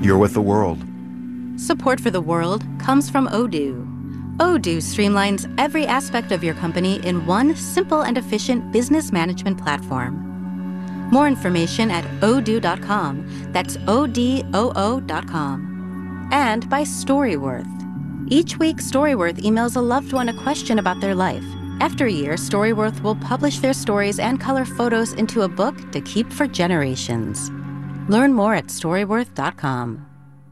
You're with the world. Support for the world comes from Odoo. Odoo streamlines every aspect of your company in one simple and efficient business management platform. More information at odoo.com. That's ODOO.com. And by Storyworth. Each week, Storyworth emails a loved one a question about their life. After a year, Storyworth will publish their stories and color photos into a book to keep for generations. Learn more at Storyworth.com.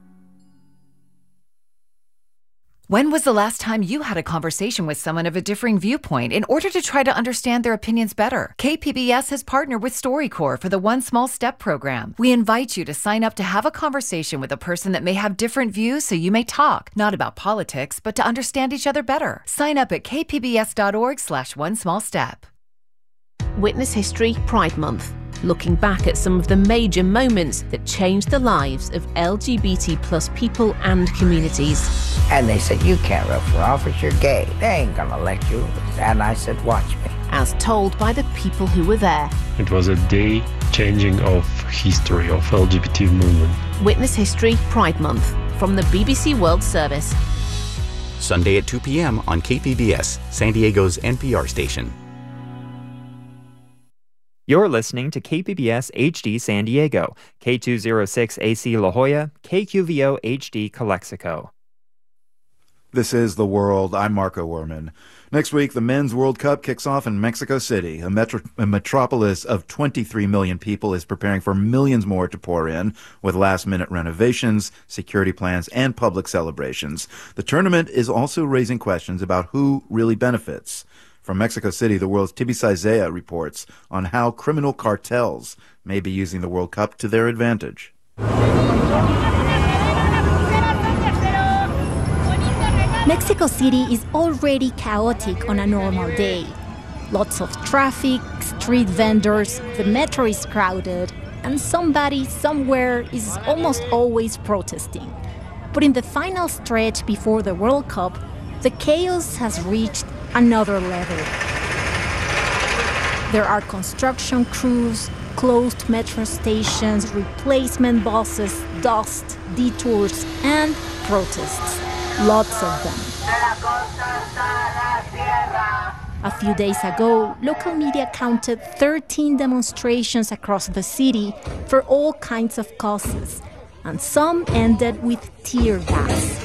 When was the last time you had a conversation with someone of a differing viewpoint in order to try to understand their opinions better? KPBS has partnered with StoryCorps for the One Small Step program. We invite you to sign up to have a conversation with a person that may have different views so you may talk, not about politics, but to understand each other better. Sign up at kpbs.org/onesmallstep. Witness History Pride Month, looking back at some of the major moments that changed the lives of LGBT plus people and communities. And they said, you can't run for office, you're gay. They ain't gonna let you. And I said, watch me. As told by the people who were there. It was a day changing of history of LGBT movement. Witness History Pride Month from the BBC World Service. Sunday at 2 p.m. on KPBS, San Diego's NPR station. You're listening to KPBS HD San Diego, K206 AC La Jolla, KQVO HD Calexico. This is The World. I'm Marco Werman. Next week, the Men's World Cup kicks off in Mexico City. A metropolis of 23 million people is preparing for millions more to pour in with last-minute renovations, security plans, and public celebrations. The tournament is also raising questions about who really benefits. From Mexico City, The World's Tibisay Zea reports on how criminal cartels may be using the World Cup to their advantage. Mexico City is already chaotic on a normal day. Lots of traffic, street vendors, the metro is crowded, and somebody somewhere is almost always protesting. But in the final stretch before the World Cup, the chaos has reached another level. There are construction crews, closed metro stations, replacement buses, dust, detours, and protests. Lots of them. A few days ago, local media counted 13 demonstrations across the city for all kinds of causes, and some ended with tear gas.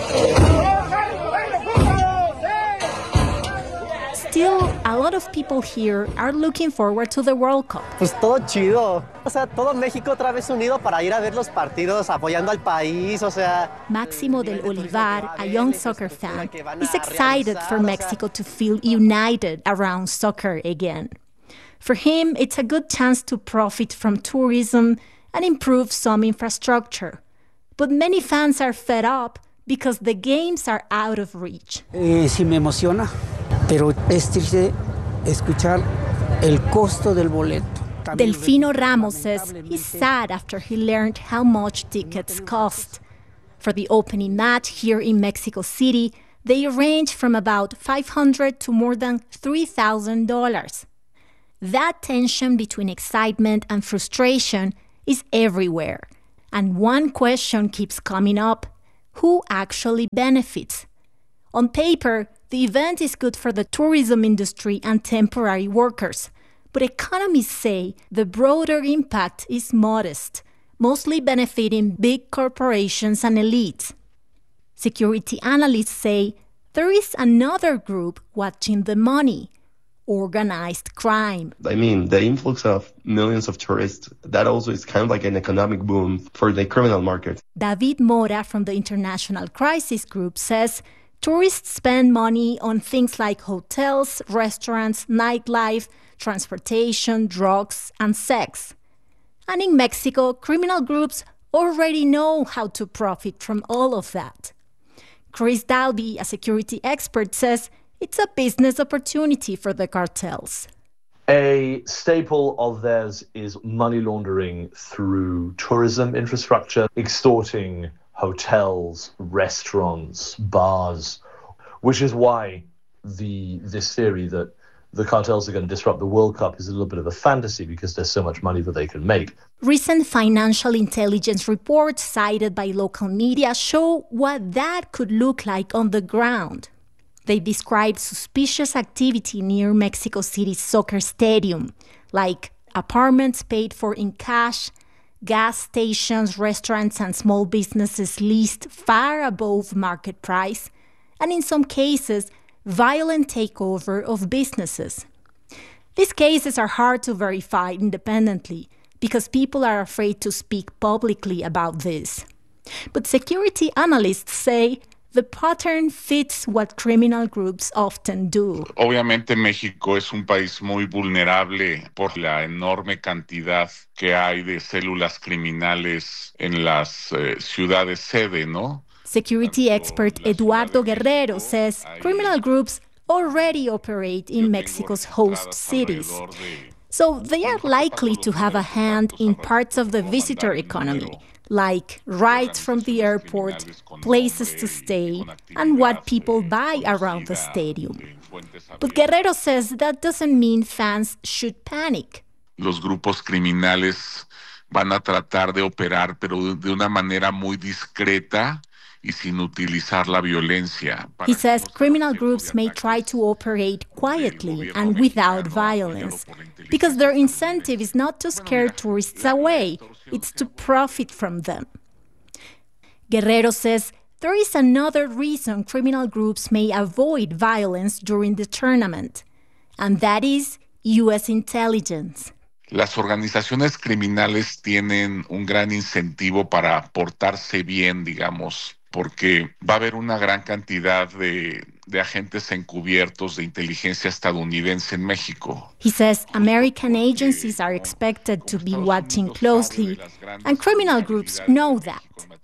Still, a lot of people here are looking forward to the World Cup. Pues todo chido. O sea, todo México otra vez unido para ir a ver los partidos, apoyando al país, o sea... Máximo del Olivar, a young soccer fan, is excited for Mexico to feel united around soccer again. For him, it's a good chance to profit from tourism and improve some infrastructure. But many fans are fed up because the games are out of reach. Sí me emociona, pero es triste escuchar el costo del boleto. Delfino Ramos says he's sad after he learned how much tickets cost. For the opening match here in Mexico City, they range from about $500 to more than $3,000. That tension between excitement and frustration is everywhere. And one question keeps coming up: who actually benefits? On paper, the event is good for the tourism industry and temporary workers, but economists say the broader impact is modest, mostly benefiting big corporations and elites. Security analysts say there is another group watching the money: organized crime. I mean, the influx of millions of tourists, that also is kind of like an economic boom for the criminal market. David Mora from the International Crisis Group says tourists spend money on things like hotels, restaurants, nightlife, transportation, drugs, and sex. And in Mexico, criminal groups already know how to profit from all of that. Chris Dalby, a security expert, says it's a business opportunity for the cartels. A staple of theirs is money laundering through tourism infrastructure, extorting hotels, restaurants, bars, which is why this theory that the cartels are going to disrupt the World Cup is a little bit of a fantasy because there's so much money that they can make. Recent financial intelligence reports cited by local media show what that could look like on the ground. They describe suspicious activity near Mexico City's soccer stadium, like apartments paid for in cash, gas stations, restaurants, and small businesses leased far above market price, and in some cases, violent takeover of businesses. These cases are hard to verify independently because people are afraid to speak publicly about this. But security analysts say the pattern fits what criminal groups often do. Obviamente México es un país muy vulnerable por la enorme cantidad que hay de células criminales en las ciudades sede, ¿no? Security expert Eduardo Guerrero says criminal groups already operate in Mexico's host cities. So they are likely to have a hand in parts of the visitor economy, like rides from the airport, places to stay, and what people buy around the stadium. But Guerrero says that doesn't mean fans should panic. Los grupos criminales van a tratar de operar, pero de una manera muy discreta y sin utilizar la violencia. He says criminal groups may try to operate quietly and without violence, because their incentive is not to scare tourists away, it's to profit from them. Guerrero says there is another reason criminal groups may avoid violence during the tournament, and that is U.S. intelligence. Las organizaciones criminales tienen un gran incentivo para portarse bien, digamos, porque va a haber una gran cantidad de agentes encubiertos de inteligencia estadounidense en México. He says American agencies are expected to be watching closely, and criminal groups know that.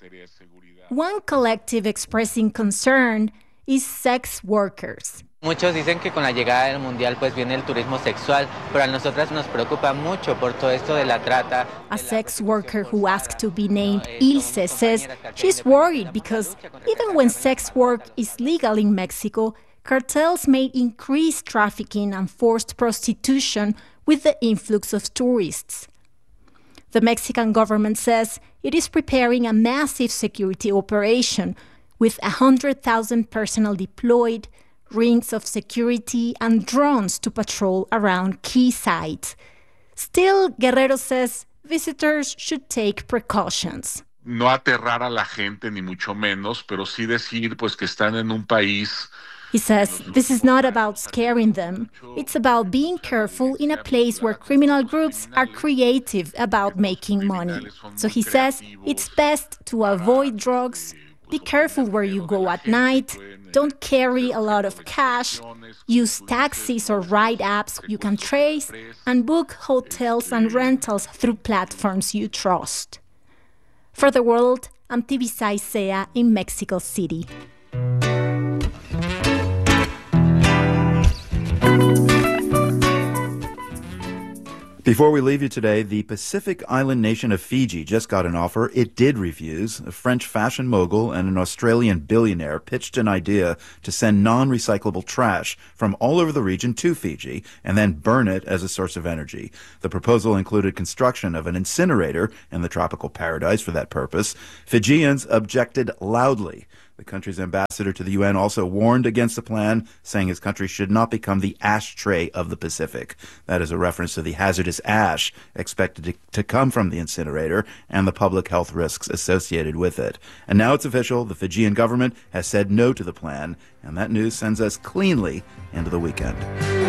One collective expressing concern is sex workers. Muchos dicen que con la llegada del mundial pues viene el turismo sexual, pero a nosotras nos preocupa mucho por todo esto de la trata. A sex worker who asked to be named Ilse says she's worried because even when sex work is legal in Mexico, cartels may increase trafficking and forced prostitution with the influx of tourists. The Mexican government says it is preparing a massive security operation with 100,000 personnel deployed, rings of security, and drones to patrol around key sites. Still, Guerrero says visitors should take precautions. No aterrar a la gente, ni mucho menos, pero sí decir pues que están en un país. He says this is not about scaring them. It's about being careful in a place where criminal groups are creative about making money. So he says it's best to avoid drugs, be careful where you go at night, don't carry a lot of cash, use taxis or ride apps you can trace, and book hotels and rentals through platforms you trust. For The World, I'm Tibisay Sea in Mexico City. Before we leave you today, the Pacific island nation of Fiji just got an offer it did refuse. A French fashion mogul and an Australian billionaire pitched an idea to send non-recyclable trash from all over the region to Fiji and then burn it as a source of energy. The proposal included construction of an incinerator in the tropical paradise for that purpose. Fijians objected loudly. The country's ambassador to the UN also warned against the plan, saying his country should not become the ashtray of the Pacific. That is a reference to the hazardous ash expected to come from the incinerator and the public health risks associated with it. And now it's official. The Fijian government has said no to the plan, and that news sends us cleanly into the weekend.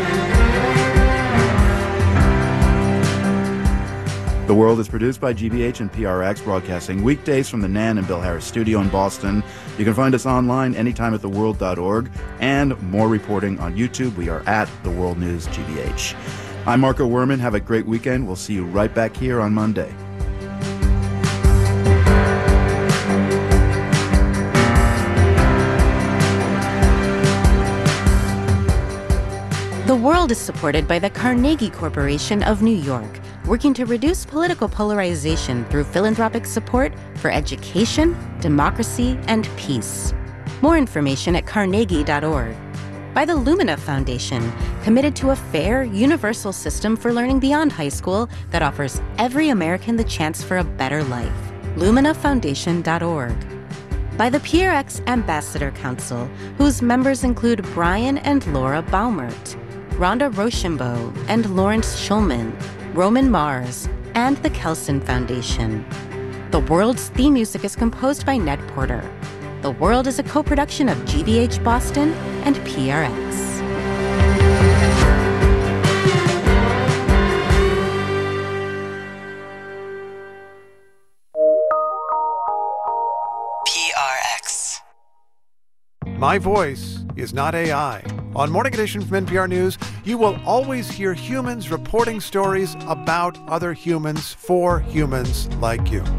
The World is produced by GBH and PRX, broadcasting weekdays from the Nan and Bill Harris studio in Boston. You can find us online anytime at theworld.org, and more reporting on YouTube. We are at The World News GBH. I'm Marco Werman. Have a great weekend. We'll see you right back here on Monday. The World is supported by the Carnegie Corporation of New York, working to reduce political polarization through philanthropic support for education, democracy, and peace. More information at carnegie.org. by the Lumina Foundation, committed to a fair, universal system for learning beyond high school that offers every American the chance for a better life. LuminaFoundation.org. By the PRX Ambassador Council, whose members include Brian and Laura Baumert, Rhonda Rochambeau and Lawrence Schulman, Roman Mars, and the Kelson Foundation. The World's theme music is composed by Ned Porter. The World is a co-production of GBH Boston and PRX. PRX. My voice is not AI. On Morning Edition from NPR News, you will always hear humans reporting stories about other humans for humans like you.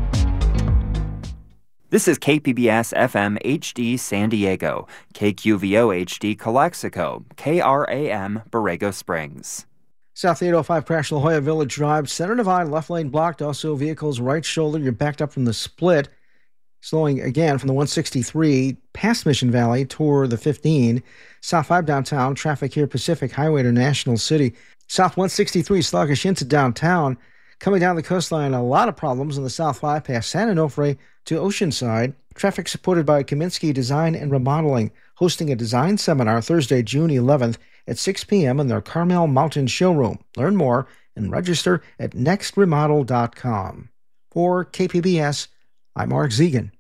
This is KPBS FM HD San Diego, KQVO HD Calexico, KRAM Borrego Springs. South 805 crash La Jolla Village Drive. Center divide, left lane blocked. Also, vehicles right shoulder. You're backed up from the split. Slowing again from the 163 past Mission Valley toward the 15. South 5 downtown. Traffic here Pacific Highway to National City. South 163 sluggish into downtown. Coming down the coastline, a lot of problems on the South 5 past San Onofre to Oceanside. Traffic supported by Kaminsky Design and Remodeling, hosting a design seminar Thursday, June 11th at 6 p.m. in their Carmel Mountain showroom. Learn more and register at nextremodel.com. For KPBS, I'm Mark Zegan.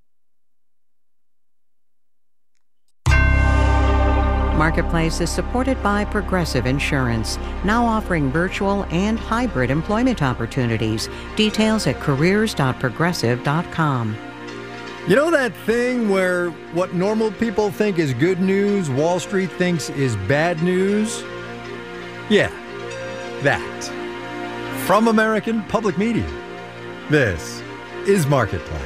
Marketplace is supported by Progressive Insurance, now offering virtual and hybrid employment opportunities. Details at careers.progressive.com. You know that thing where what normal people think is good news, Wall Street thinks is bad news? Yeah, that. From American Public Media, this is Marketplace.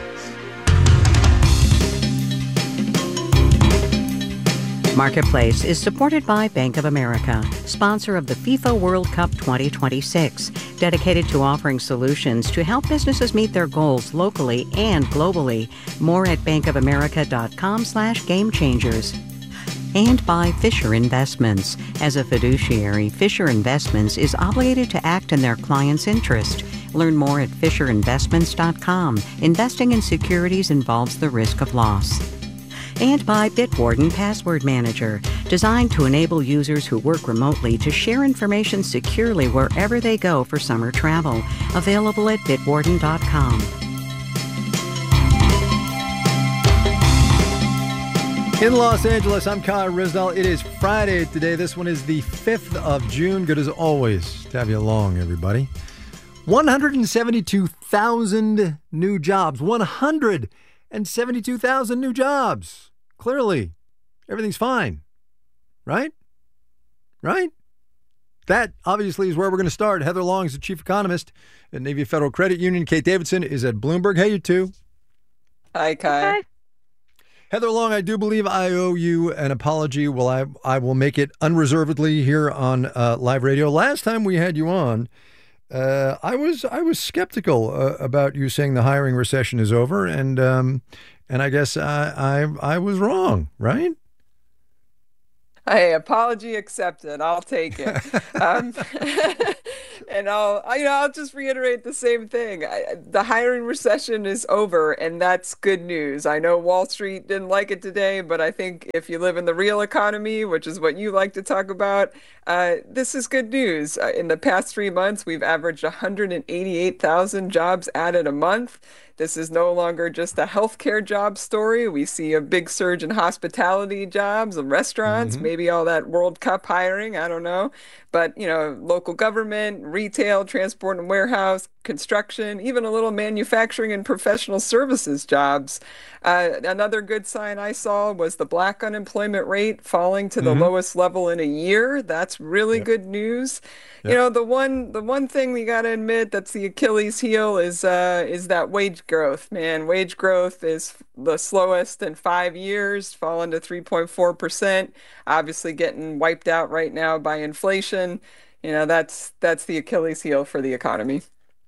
Marketplace is supported by Bank of America, sponsor of the FIFA World Cup 2026, dedicated to offering solutions to help businesses meet their goals locally and globally. More at bankofamerica.com/gamechangers. And by Fisher Investments. As a fiduciary, Fisher Investments is obligated to act in their client's interest. Learn more at FisherInvestments.com. Investing in securities involves the risk of loss. And by Bitwarden Password Manager, designed to enable users who work remotely to share information securely wherever they go for summer travel. Available at bitwarden.com. In Los Angeles, I'm Kyle Rizdal. It is Friday today. This one is the 5th of June. Good as always to have you along, everybody. 172,000 new jobs. 172,000 new jobs. Clearly, everything's fine. Right? Right? That, obviously, is where we're going to start. Heather Long is the chief economist at Navy Federal Credit Union. Kate Davidson is at Bloomberg. Hey, you two. Hi, Kai. Okay. Heather Long, I do believe I owe you an apology. Well, I will make it unreservedly here on live radio. Last time we had you on, I was skeptical about you saying the hiring recession is over, and I guess I was wrong, right? Hey, apology accepted. I'll take it. And I'll just reiterate the same thing. The hiring recession is over, and that's good news. I know Wall Street didn't like it today, but I think if you live in the real economy, which is what you like to talk about, this is good news. In the past 3 months, we've averaged 188,000 jobs added a month. This is no longer just a healthcare job story. We see a big surge in hospitality jobs and restaurants, maybe all that World Cup hiring, I don't know. But, local government, retail, transport and warehouse, construction, even a little manufacturing and professional services jobs. Another good sign I saw was the black unemployment rate falling to the lowest level in a year. That's really good news. Yep. The one thing we got to admit that's the Achilles heel is that wage growth, man. Wage growth is the slowest in 5 years, fallen to 3.4%, obviously getting wiped out right now by inflation. That's the Achilles heel for the economy.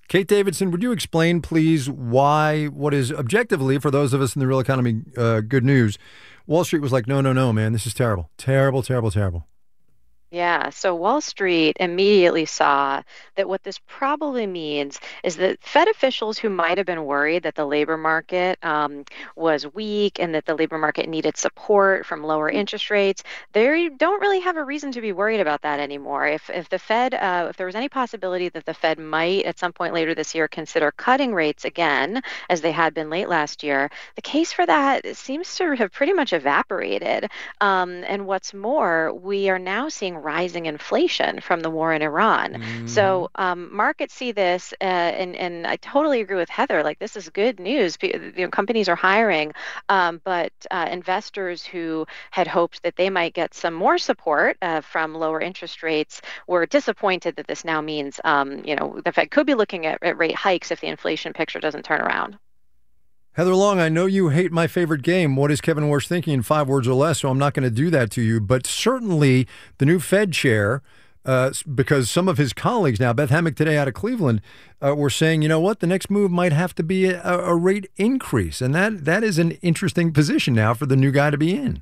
Kate Davidson, would you explain, please, why what is objectively, for those of us in the real economy, good news, Wall Street was like, no, man, this is terrible. Terrible, terrible, terrible. Yeah, so Wall Street immediately saw that what this probably means is that Fed officials who might have been worried that the labor market was weak and that the labor market needed support from lower interest rates, they don't really have a reason to be worried about that anymore. If the Fed, if there was any possibility that the Fed might at some point later this year consider cutting rates again, as they had been late last year, the case for that seems to have pretty much evaporated. And what's more, we are now seeing rising inflation from the war in Iran. So markets see this, and I totally agree with Heather. Like, this is good news. Companies are hiring, but investors who had hoped that they might get some more support from lower interest rates were disappointed that this now means, the Fed could be looking at rate hikes if the inflation picture doesn't turn around. Heather Long, I know you hate my favorite game, What is Kevin Warsh Thinking in 5 words or less, so I'm not going to do that to you. But certainly the new Fed chair, because some of his colleagues now, Beth Hammack today out of Cleveland, were saying, you know what, the next move might have to be a rate increase. And that is an interesting position now for the new guy to be in.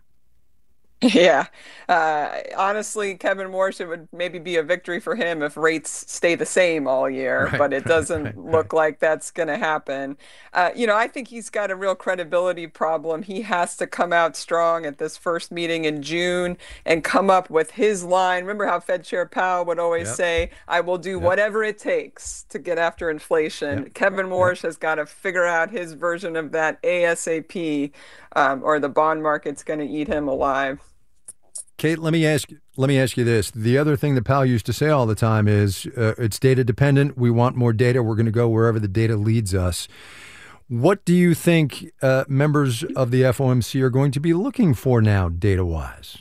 Yeah. Honestly, Kevin Warsh, it would maybe be a victory for him if rates stay the same all year, but it doesn't look like that's going to happen. I think he's got a real credibility problem. He has to come out strong at this first meeting in June and come up with his line. Remember how Fed Chair Powell would always say, I will do whatever it takes to get after inflation. Kevin Warsh has got to figure out his version of that ASAP, or the bond market's going to eat him alive. Kate, let me ask you this. The other thing that Powell used to say all the time is it's data dependent. We want more data. We're going to go wherever the data leads us. What do you think members of the FOMC are going to be looking for now, data-wise?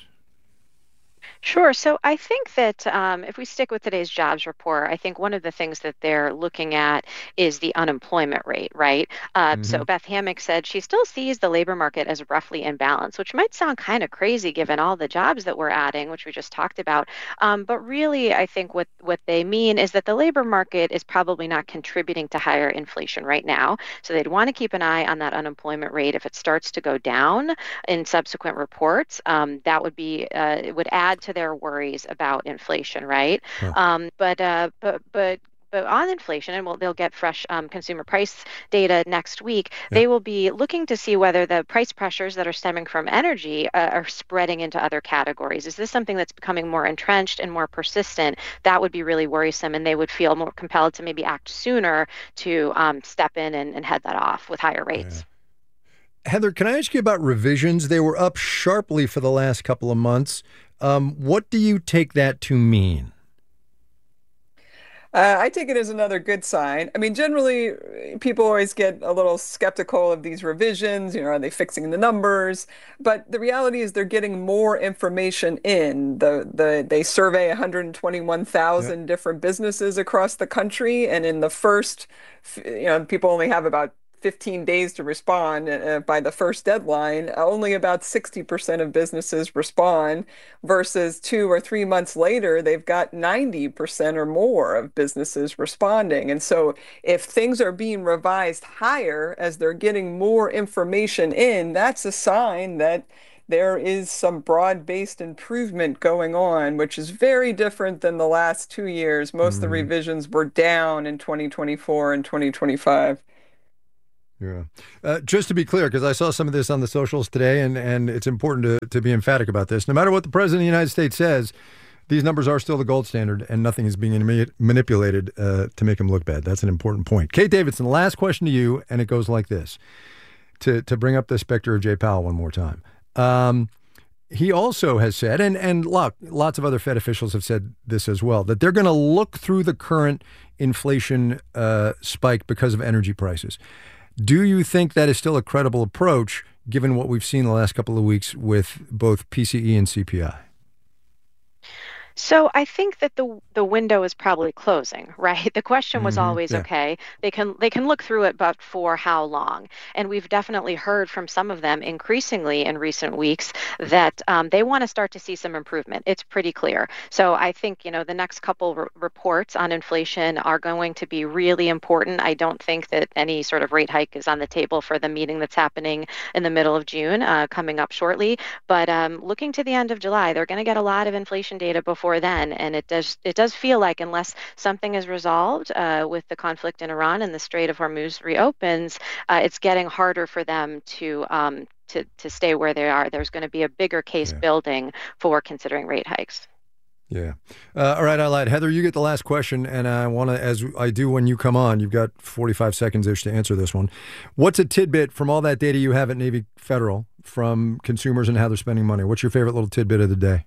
Sure. So I think that if we stick with today's jobs report, I think one of the things that they're looking at is the unemployment rate, right? So Beth Hammack said she still sees the labor market as roughly in balance, which might sound kind of crazy given all the jobs that we're adding, which we just talked about. But really, I think what they mean is that the labor market is probably not contributing to higher inflation right now. So they'd want to keep an eye on that unemployment rate. If it starts to go down in subsequent reports, that would be it would add to their worries about inflation, right? But on inflation, and they'll get fresh consumer price data next week, they will be looking to see whether the price pressures that are stemming from energy are spreading into other categories. Is this something that's becoming more entrenched and more persistent? That would be really worrisome, and they would feel more compelled to maybe act sooner to step in and head that off with higher rates. Heather, can I ask you about revisions? They were up sharply for the last couple of months. What do you take that to mean? I take it as another good sign. I mean, generally, people always get a little skeptical of these revisions. Are they fixing the numbers? But the reality is they're getting more information in. They survey 121,000 different businesses across the country. And in the first, people only have about 15 days to respond by the first deadline. Only about 60% of businesses respond versus 2 or 3 months later, they've got 90% or more of businesses responding. And so if things are being revised higher as they're getting more information in, that's a sign that there is some broad-based improvement going on, which is very different than the last 2 years. Most of the revisions were down in 2024 and 2025. Yeah. Just to be clear, because I saw some of this on the socials today, and it's important to be emphatic about this. No matter what the President of the United States says, these numbers are still the gold standard, and nothing is being manipulated to make them look bad. That's an important point. Kate Davidson, last question to you, and it goes like this, to bring up the specter of Jay Powell one more time. He also has said, and look, lots of other Fed officials have said this as well, that they're going to look through the current inflation spike because of energy prices. Do you think that is still a credible approach, given what we've seen the last couple of weeks with both PCE and CPI? So I think that the window is probably closing, right? The question was always, yeah. okay, they can look through it, but for how long? And we've definitely heard from some of them increasingly in recent weeks that they want to start to see some improvement. It's pretty clear. So I think, you know, the next couple reports on inflation are going to be really important. I don't think that any sort of rate hike is on the table for the meeting that's happening in the middle of June, coming up shortly. But looking to the end of July, they're going to get a lot of inflation data before then, and it does feel like unless something is resolved with the conflict in Iran and the Strait of Hormuz reopens, it's getting harder for them to stay where they are. There's going to be a bigger case building for considering rate hikes. Yeah. All right, I lied. Heather, you get the last question, and I want to, as I do when you come on, you've got 45 seconds-ish to answer this one. What's a tidbit from all that data you have at Navy Federal from consumers and how they're spending money? What's your favorite little tidbit of the day?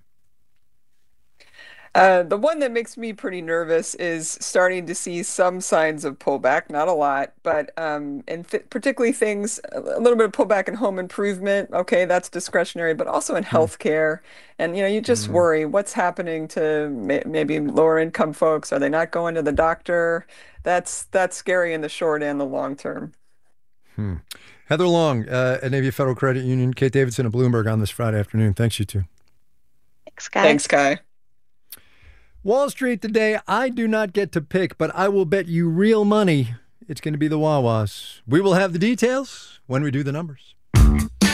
The one that makes me pretty nervous is starting to see some signs of pullback, not a lot, but particularly things, a little bit of pullback in home improvement. Okay, that's discretionary, but also in healthcare. And, you know, you just worry what's happening to maybe lower income folks. Are they not going to the doctor? That's scary in the short and the long term. Heather Long at Navy Federal Credit Union, Kate Davidson at Bloomberg on this Friday afternoon. Thanks, you two. Thanks, Kai. Thanks, Kai. Wall Street today, I do not get to pick, but I will bet you real money it's going to be the Wawas. We will have the details when we do the numbers.